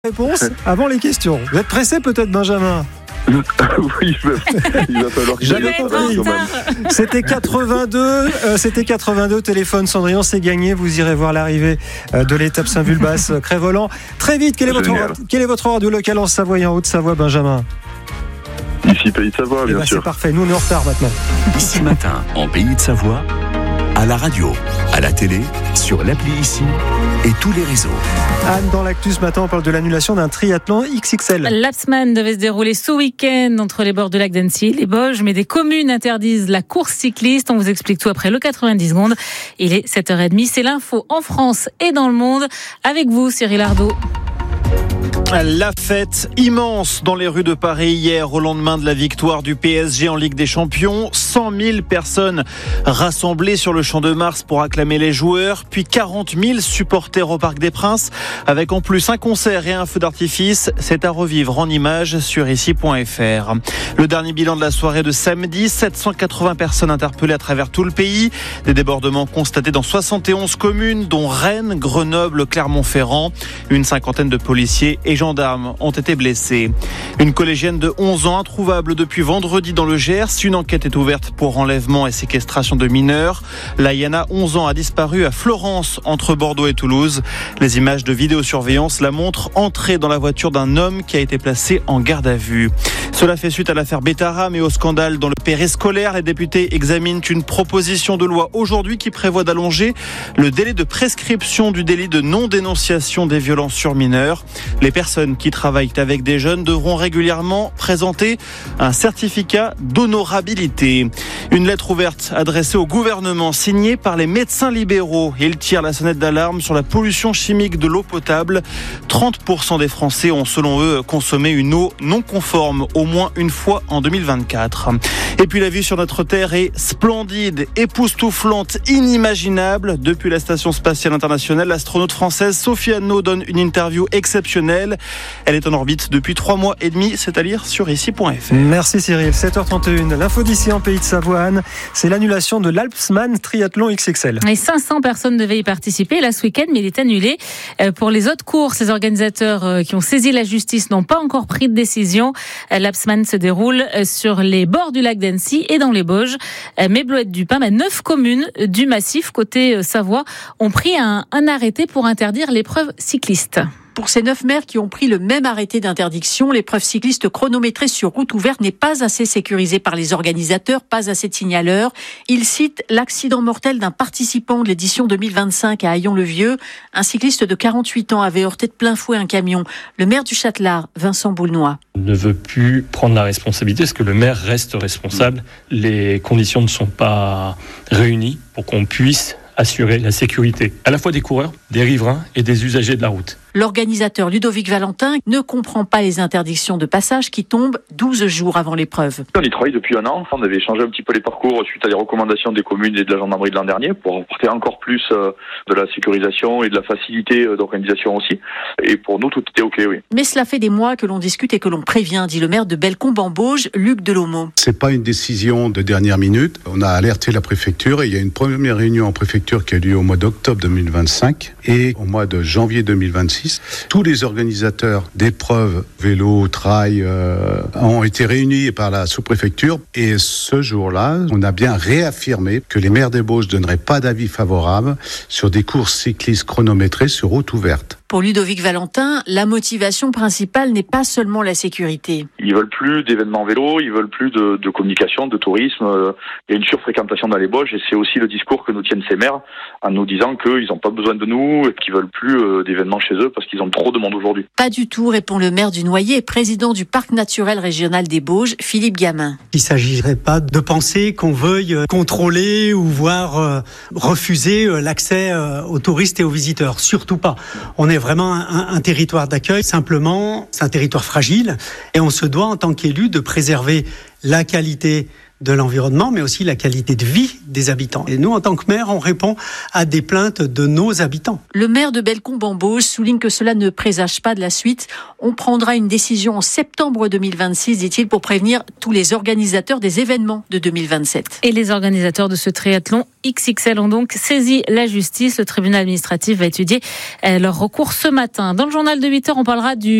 Réponse avant les questions. Vous êtes pressé peut-être, Benjamin? Oui, il va falloir que j'avais compris. C'était 82 téléphones. Cendrillon, c'est gagné. Vous irez voir l'arrivée de l'étape Saint-Vulbas Crest-Voland. Très vite, quel est votre radio local en Savoie et en Haute-Savoie, Benjamin? Ici, Pays de Savoie, bien sûr. C'est parfait, nous on est en retard maintenant. Ici matin, en Pays de Savoie, à la radio, à la télé, sur l'appli Ici et tous les réseaux. Anne, dans l'actu ce matin, on parle de l'annulation d'un triathlon XXL. L'Apsman devait se dérouler ce week-end entre les bords du lac d'Annecy et les Bauges, mais des communes interdisent la course cycliste. On vous explique tout après le 90 secondes. Il est 7h30. C'est l'info en France et dans le monde. Avec vous, Cyril Ardo. La fête immense dans les rues de Paris hier au lendemain de la victoire du PSG en Ligue des Champions. 100 000 personnes rassemblées sur le Champ de Mars pour acclamer les joueurs, puis 40 000 supporters au Parc des Princes avec en plus un concert et un feu d'artifice. C'est à revivre en images sur ici.fr. Le dernier bilan de la soirée de samedi, 780 personnes interpellées à travers tout le pays. Des débordements constatés dans 71 communes dont Rennes, Grenoble, Clermont-Ferrand. Une cinquantaine de policiers et gendarmes ont été blessés. Une collégienne de 11 ans introuvable depuis vendredi dans le Gers. Une enquête est ouverte pour enlèvement et séquestration de mineurs. Layana, 11 ans, a disparu à Florence, entre Bordeaux et Toulouse. Les images de vidéosurveillance la montrent entrer dans la voiture d'un homme qui a été placé en garde à vue. Cela fait suite à l'affaire Bétaram et au scandale dans le périscolaire. Les députés examinent une proposition de loi aujourd'hui qui prévoit d'allonger le délai de prescription du délit de non-dénonciation des violences sur mineurs. Les personnes qui travaillent avec des jeunes devront régulièrement présenter un certificat d'honorabilité. Une lettre ouverte adressée au gouvernement signée par les médecins libéraux. Ils tirent la sonnette d'alarme sur la pollution chimique de l'eau potable. 30% des Français ont selon eux consommé une eau non conforme au moins une fois en 2024. Et puis la vue sur notre Terre est splendide, époustouflante, inimaginable. Depuis la Station Spatiale Internationale, l'astronaute française Sophie Anneau donne une interview exceptionnelle. Elle est en orbite depuis 3 mois et demi, c'est à lire sur ici.fr. Merci Cyril, 7h31. L'info d'ici en Pays de Savoie, Anne, c'est l'annulation de l'Alpsman Triathlon XXL. Et 500 personnes devaient y participer là ce week-end, mais il est annulé. Pour les autres courses, les organisateurs qui ont saisi la justice n'ont pas encore pris de décision. L'Apsman se déroule sur les bords du lac d'Annecy et dans les Bauges. Mais Bloët-du-Pin, 9 communes du massif côté Savoie ont pris un arrêté pour interdire l'épreuve cycliste. Pour ces 9 maires qui ont pris le même arrêté d'interdiction, l'épreuve cycliste chronométrée sur route ouverte n'est pas assez sécurisée par les organisateurs, pas assez de signaleurs. Ils citent l'accident mortel d'un participant de l'édition 2025 à Haillon-le-Vieux. Un cycliste de 48 ans avait heurté de plein fouet un camion. Le maire du Châtelard, Vincent Boulnois, ne veut plus prendre la responsabilité, parce que le maire reste responsable. Les conditions ne sont pas réunies pour qu'on puisse assurer la sécurité à la fois des coureurs, des riverains et des usagers de la route. L'organisateur Ludovic Valentin ne comprend pas les interdictions de passage qui tombent 12 jours avant l'épreuve. On y travaille depuis un an. On avait changé un petit peu les parcours suite à des recommandations des communes et de la gendarmerie de l'an dernier pour apporter encore plus de la sécurisation et de la facilité d'organisation aussi. Et pour nous, tout était OK, oui. Mais cela fait des mois que l'on discute et que l'on prévient, dit le maire de Bellecombe-en-Bauges, Luc Delomeau. C'est pas une décision de dernière minute. On a alerté la préfecture et il y a une première réunion en préfecture qui a lieu au mois d'octobre 2025 et au mois de janvier 2026. Tous les organisateurs d'épreuves vélo, trail ont été réunis par la sous-préfecture et ce jour-là, on a bien réaffirmé que les maires des Bauges ne donneraient pas d'avis favorable sur des courses cyclistes chronométrées sur route ouverte. Pour Ludovic Valentin, la motivation principale n'est pas seulement la sécurité. Ils veulent plus d'événements vélo, ils veulent plus de communication, de tourisme. Il y a une surfréquentation dans les Bauges et c'est aussi le discours que nous tiennent ces maires en nous disant qu'ils n'ont pas besoin de nous et qu'ils veulent plus d'événements chez eux parce qu'ils ont trop de monde aujourd'hui. Pas du tout, répond le maire du Noyer et président du parc naturel régional des Bauges, Philippe Gamin. Il ne s'agirait pas de penser qu'on veuille contrôler ou voire refuser l'accès aux touristes et aux visiteurs. Surtout pas. On est vraiment un territoire d'accueil. Simplement, c'est un territoire fragile et on se doit en tant qu'élu de préserver la qualité de l'environnement, mais aussi la qualité de vie des habitants. Et nous, en tant que maire, on répond à des plaintes de nos habitants. Le maire de Bellecombe-en-Bauge souligne que cela ne présage pas de la suite. On prendra une décision en septembre 2026, dit-il, pour prévenir tous les organisateurs des événements de 2027. Et les organisateurs de ce triathlon XXL ont donc saisi la justice. Le tribunal administratif va étudier leur recours ce matin. Dans le journal de 8h, on parlera du